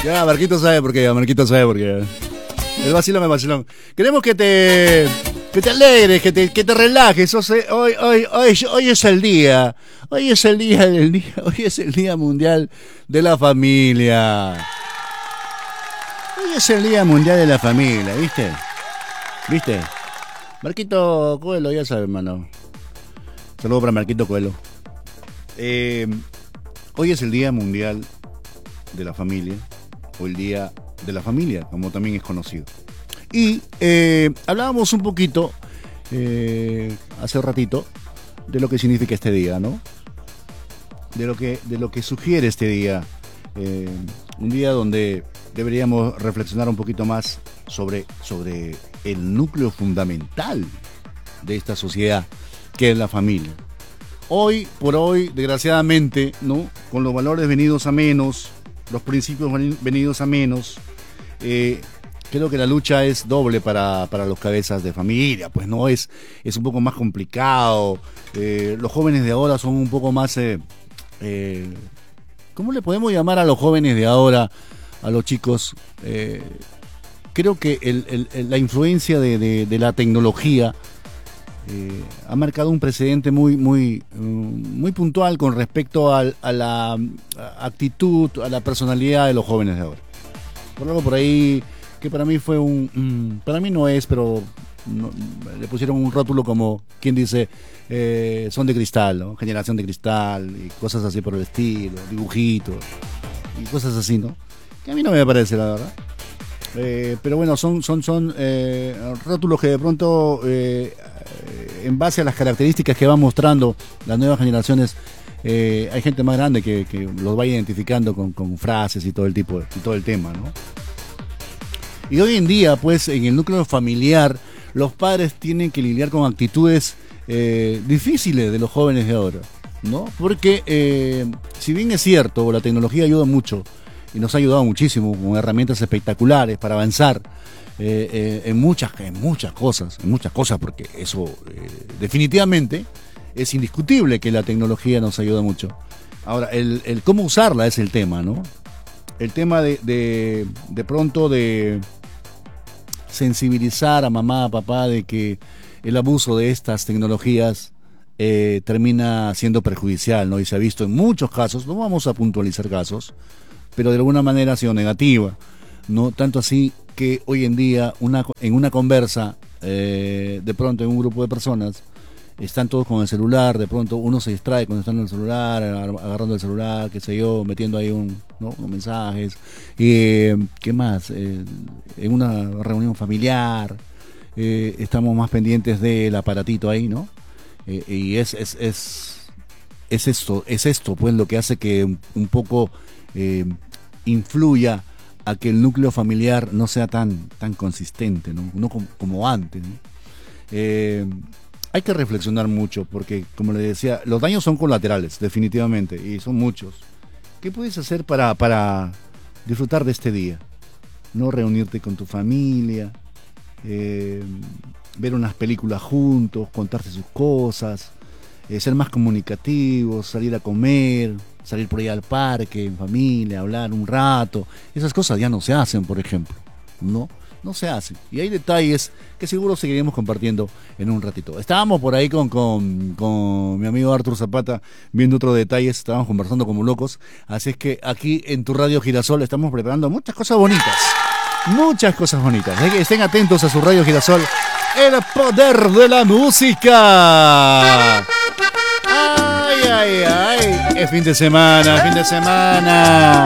Ya, Marquito sabe por qué, Marquito sabe por qué. El vacilón es vacilón. Queremos que te alegres, que te relajes. Hoy es el día. Hoy es el día mundial de la familia. Hoy es el día mundial de la familia, ¿viste? Marquito Coelho, ya sabe, hermano. Saludos para Marquito Coelho. Hoy es el día mundial de la familia, o el día de la familia, como también es conocido. Y hablábamos un poquito hace un ratito de lo que significa este día, ¿no? De lo que sugiere este día. Un día donde deberíamos reflexionar un poquito más sobre el núcleo fundamental de esta sociedad, que es la familia. Hoy por hoy, desgraciadamente, ¿no? Con los valores venidos a menos, los principios venidos a menos, creo que la lucha es doble para los cabezas de familia, pues no es un poco más complicado. Los jóvenes de ahora son un poco más, ¿cómo le podemos llamar a los jóvenes de ahora, a los chicos? Creo que la influencia de la tecnología ha marcado un precedente muy puntual con respecto a la actitud, a la personalidad de los jóvenes de ahora. Por algo por ahí que para mí fue para mí no es, pero le pusieron un rótulo como quien dice son de cristal, ¿no? Generación de cristal y cosas así por el estilo, dibujitos y cosas así, ¿no? Que a mí no me parece, la verdad. Pero bueno, son rótulos que de pronto en base a las características que van mostrando las nuevas generaciones, hay gente más grande que los va identificando con frases y todo el tema, ¿no? Y hoy en día, pues, en el núcleo familiar, los padres tienen que lidiar con actitudes difíciles de los jóvenes de ahora, ¿no? Porque si bien es cierto, la tecnología ayuda mucho y nos ha ayudado muchísimo con herramientas espectaculares para avanzar en muchas cosas, porque eso definitivamente es indiscutible que la tecnología nos ayuda mucho. Ahora, el cómo usarla es el tema, ¿no? El tema de pronto de sensibilizar a mamá, a papá de que el abuso de estas tecnologías termina siendo perjudicial, ¿no? Y se ha visto en muchos casos, no vamos a puntualizar casos, pero de alguna manera ha sido negativa, ¿no? Tanto así que hoy en día en una conversa, de pronto en un grupo de personas, están todos con el celular, de pronto uno se distrae cuando están en el celular, agarrando el celular, qué sé yo, metiendo ahí unos mensajes, ¿qué más? En una reunión familiar, estamos más pendientes del aparatito ahí, ¿no? Y es esto, pues, lo que hace que un poco influya a que el núcleo familiar no sea tan consistente, no como antes, ¿no? Hay que reflexionar mucho porque, como le decía, los daños son colaterales, definitivamente, y son muchos. ¿Qué puedes hacer para disfrutar de este día? No reunirte con tu familia, ver unas películas juntos, contarse sus cosas, ser más comunicativos, salir a comer, salir por ahí al parque en familia, hablar un rato. Esas cosas ya no se hacen, por ejemplo, no se hacen. Y hay detalles que seguro seguiremos compartiendo en un ratito. Estábamos por ahí con mi amigo Artur Zapata viendo otros detalles, estábamos conversando como locos. Así es que aquí en tu Radio Girasol estamos preparando muchas cosas bonitas. Así que estén atentos a su Radio Girasol. El poder de la música. Ay. Es fin de semana.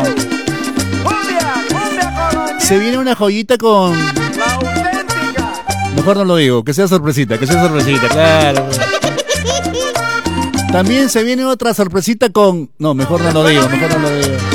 Se viene una joyita con... La auténtica. Mejor no lo digo, que sea sorpresita, claro. También se viene otra sorpresita con... No, mejor no lo digo.